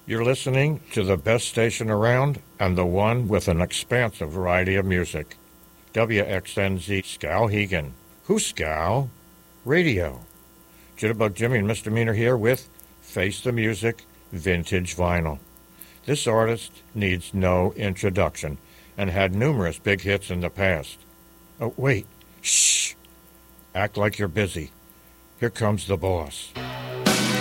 You're listening to the best station around and the one with an expansive variety of music. WXNZ Skowhegan. Who's Skow? Radio. Jitterbug Jimmy and Mr. Meaner here with Face the Music Vintage Vinyl. This artist needs no introduction and had numerous big hits in the past. Wait. Shh. Act like you're busy. Here comes the boss.